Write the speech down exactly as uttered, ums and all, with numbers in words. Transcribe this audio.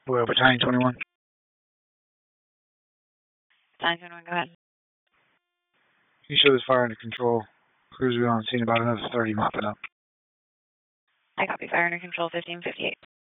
Well, Battalion twenty-one. Battalion twenty-one, go ahead. You show this fire under control. Crews will be on scene about another thirty mopping up. I copy fire under control fifteen fifty-eight.